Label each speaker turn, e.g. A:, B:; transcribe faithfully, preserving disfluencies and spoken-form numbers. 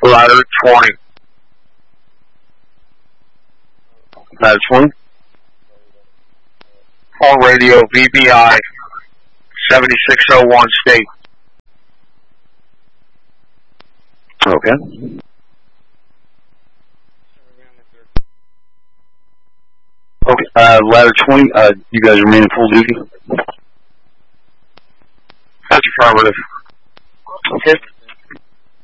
A: Ladder twenty. Ladder twenty. On radio, V B I seventy-six oh one state.
B: Okay. Okay, uh, Ladder twenty, uh, you guys remain in full duty?
A: That's affirmative.
B: Okay.